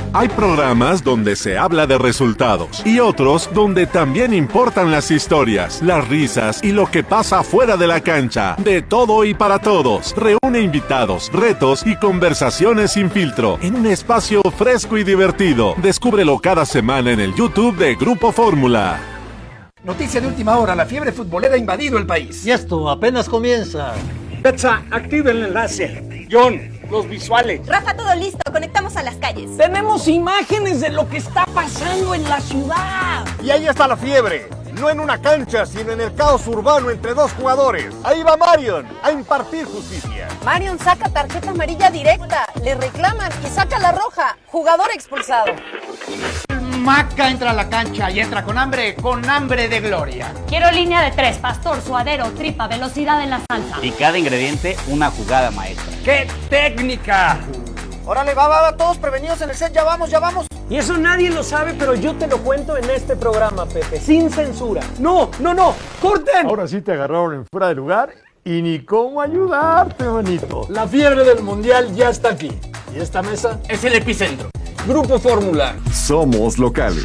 Hay programas donde se habla de resultados y otros donde también importan las historias, las risas y lo que pasa fuera de la cancha. De todo y para todos. Reúne invitados, retos y conversaciones sin filtro en un espacio fresco y divertido. Descúbrelo cada semana en el YouTube de Grupo Fórmula. Noticia de última hora, la fiebre futbolera ha invadido el país. Y esto apenas comienza. Betsa, activa el enlace. John, los visuales. Rafa, todo listo, conectamos a las calles. Tenemos imágenes de lo que está pasando en la ciudad. Y ahí está la fiebre. No en una cancha, sino en el caos urbano entre dos jugadores. Ahí va Marion a impartir justicia. Marion saca tarjeta amarilla directa, le reclaman y saca la roja. Jugador expulsado. Maca entra a la cancha y entra con hambre de gloria. Quiero línea de 3, pastor, suadero, tripa, velocidad en la salsa. Y cada ingrediente una jugada maestra. ¡Qué técnica! Órale, va, todos prevenidos en el set, ya vamos. Y eso nadie lo sabe, pero yo te lo cuento en este programa, Pepe, sin censura. No, corten. Ahora sí te agarraron en fuera de lugar y ni cómo ayudarte, manito. La fiebre del mundial ya está aquí. Y esta mesa Es el epicentro. Grupo Fórmula. Somos locales.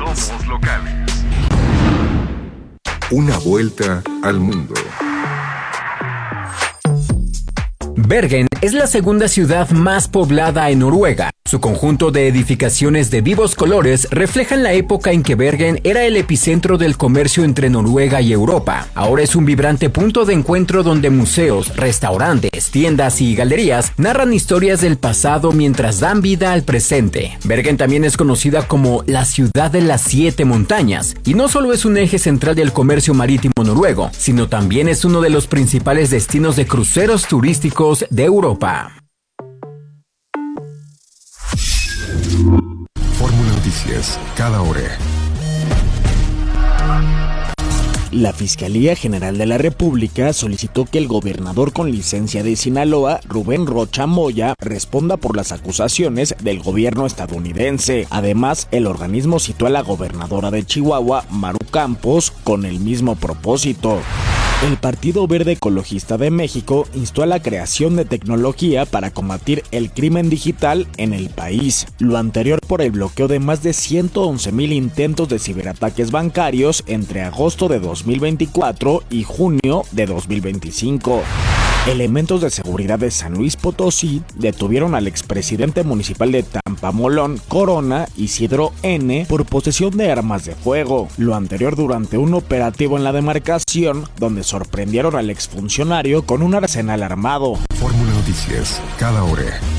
Una vuelta al mundo. Bergen es la segunda ciudad más poblada en Noruega. Su conjunto de edificaciones de vivos colores reflejan la época en que Bergen era el epicentro del comercio entre Noruega y Europa. Ahora es un vibrante punto de encuentro donde museos, restaurantes, tiendas y galerías narran historias del pasado mientras dan vida al presente. Bergen también es conocida como la ciudad de las 7 montañas, y no solo es un eje central del comercio marítimo noruego, sino también es uno de los principales destinos de cruceros turísticos de Europa. Fórmula Noticias, cada hora. La Fiscalía General de la República solicitó que el gobernador con licencia de Sinaloa, Rubén Rocha Moya, responda por las acusaciones del gobierno estadounidense. Además, el organismo citó a la gobernadora de Chihuahua, Maru Campos, con el mismo propósito. El Partido Verde Ecologista de México instó a la creación de tecnología para combatir el crimen digital en el país. Lo anterior por el bloqueo de más de 111,000 intentos de ciberataques bancarios entre agosto de 2024 y junio de 2025. Elementos de seguridad de San Luis Potosí detuvieron al expresidente municipal de Tampamolón, Corona, Isidro N., por posesión de armas de fuego. Lo anterior durante un operativo en la demarcación, donde sorprendieron al exfuncionario con un arsenal armado. Fórmula Noticias, cada hora.